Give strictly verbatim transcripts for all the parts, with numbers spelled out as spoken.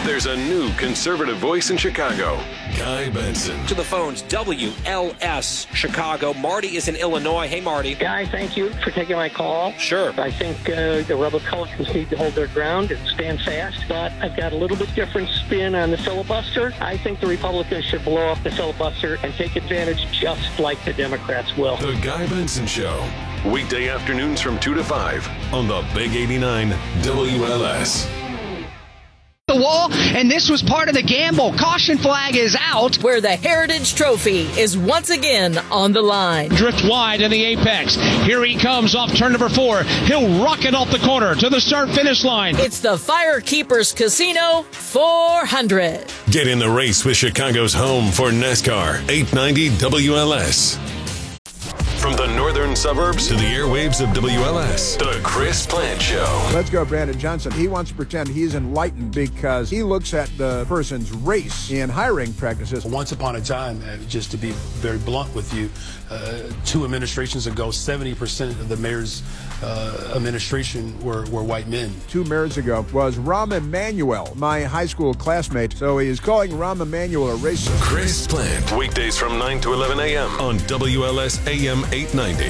There's a new conservative voice in Chicago, Guy Benson. To the phones, W L S Chicago. Marty is in Illinois. Hey, Marty. Guy, thank you for taking my call. Sure. I think uh, the Republicans need to hold their ground and stand fast, but I've got a little bit different spin on the filibuster. I think the Republicans should blow up the filibuster and take advantage just like the Democrats will. The Guy Benson Show. Weekday afternoons from two to five on the Big eighty-nine W L S. The wall, and this was part of the gamble. Caution flag is out. Where the Heritage Trophy is once again on the line. Drift wide in the apex. Here he comes off turn number four. He'll rocket off the corner to the start finish line. It's the Firekeepers Casino four hundred. Get in the race with Chicago's home for NASCAR, eight ninety W L S. From the northern suburbs to the airwaves of W L S, the Chris Plant Show. Let's go, Brandon Johnson. He wants to pretend he's enlightened because he looks at the person's race in hiring practices. Once upon a time, uh, just to be very blunt with you, uh, two administrations ago, seventy percent of the mayor's uh, administration were, were white men. Two mayors ago was Rahm Emanuel, my high school classmate. So he is calling Rahm Emanuel a racist. Chris Plant, weekdays from nine to eleven a.m. on W L S A M eight ninety.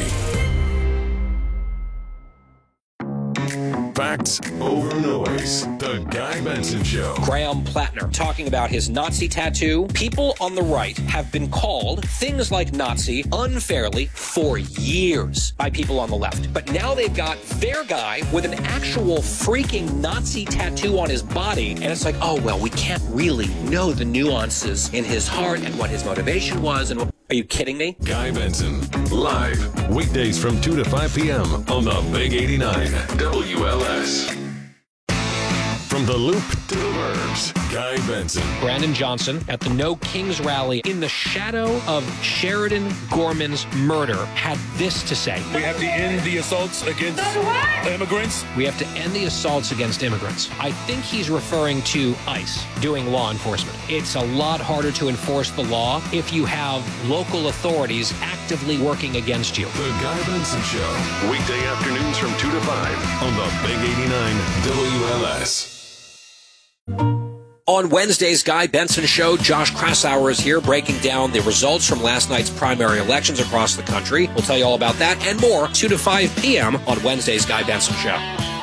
Facts over noise. The Guy Benson Show. Graham Plattner talking about his Nazi tattoo. People on the right have been called things like Nazi unfairly for years by people on the left. But now they've got their guy with an actual freaking Nazi tattoo on his body. And it's like, oh, well, we can't really know the nuances in his heart and what his motivation was. And are you kidding me? Guy Benson, live, weekdays from two to five p.m. on the Big eighty-nine W L S. From the Loop to the Burbs, Guy Benson. Brandon Johnson at the No Kings rally in the shadow of Sheridan Gorman's murder had this to say. We have to end the assaults against immigrants. We have to end the assaults against immigrants. I think he's referring to ICE doing law enforcement. It's a lot harder to enforce the law if you have local authorities actively working against you. The Guy Benson Show, weekday afternoons from two to five on the Big eighty-nine W L S. On Wednesday's Guy Benson Show, Josh Krausauer is here breaking down the results from last night's primary elections across the country. We'll tell you all about that and more, two to five p.m. on Wednesday's Guy Benson Show.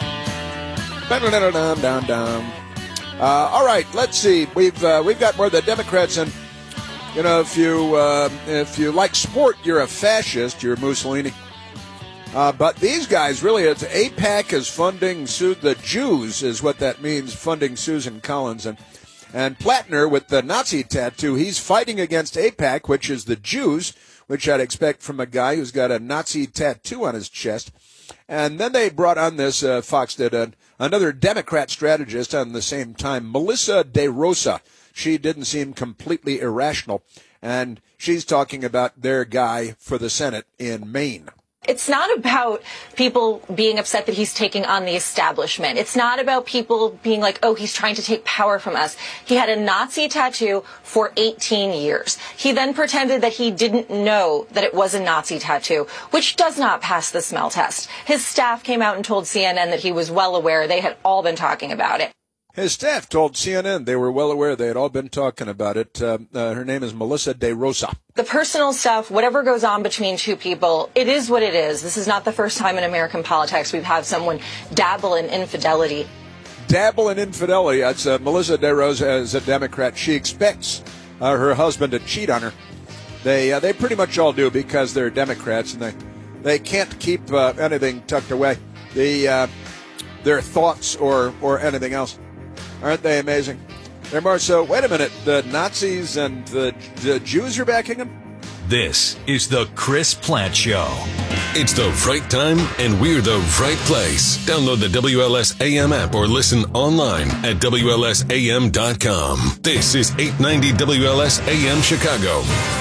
Uh, all right, let's see. We've uh, we've got more of the Democrats, and you know, if you uh, if you like sport, you're a fascist. You're Mussolini. Uh, but these guys, really, it's AIPAC is funding Sue, the Jews, is what that means, funding Susan Collins. And, and Plattner, with the Nazi tattoo, he's fighting against AIPAC, which is the Jews, which I'd expect from a guy who's got a Nazi tattoo on his chest. And then they brought on this, uh, Fox did, uh, another Democrat strategist on the same time, Melissa DeRosa. She didn't seem completely irrational. And she's talking about their guy for the Senate in Maine. It's not about people being upset that he's taking on the establishment. It's not about people being like, oh, he's trying to take power from us. He had a Nazi tattoo for eighteen years. He then pretended that he didn't know that it was a Nazi tattoo, which does not pass the smell test. His staff came out and told C N N that he was well aware. They had all been talking about it. His staff told C N N they were well aware. They had all been talking about it. Uh, uh, her name is Melissa DeRosa. The personal stuff, whatever goes on between two people, it is what it is. This is not the first time in American politics we've had someone dabble in infidelity. Dabble in infidelity. That's uh, Melissa DeRosa is a Democrat. She expects uh, her husband to cheat on her. They uh, they pretty much all do because they're Democrats and they they can't keep uh, anything tucked away. The uh, their thoughts or or anything else. Aren't they amazing? They're more so, wait a minute, the Nazis and the, the Jews are backing them? This is the Chris Plant Show. It's the right time, and we're the right place. Download the W L S A M app or listen online at W L S A M dot com. This is eight ninety W L S A M Chicago.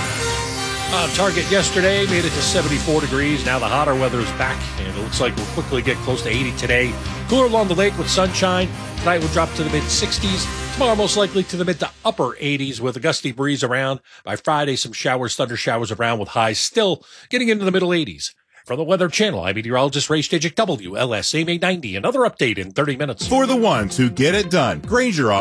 Uh, Target yesterday made it to seventy-four degrees. Now the hotter weather is back, and it looks like we'll quickly get close to eighty today. Cooler along the lake with sunshine. Tonight we'll drop to the mid-sixties. Tomorrow most likely to the mid to upper eighties with a gusty breeze around. By Friday, some showers, thunder showers around with highs still getting into the middle eighties. From the Weather Channel, I'm meteorologist Ray Stajic, W L S A M eight ninety. Another update in thirty minutes. For the ones who get it done, Grainger